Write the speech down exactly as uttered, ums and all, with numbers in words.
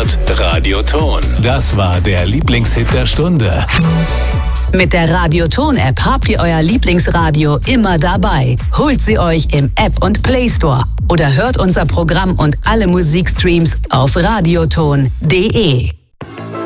Hört Radioton. Das war der Lieblingshit der Stunde. Mit der Radioton-App habt ihr euer Lieblingsradio immer dabei. Holt sie euch im App und Play Store oder hört unser Programm und alle Musikstreams auf radioton punkt de.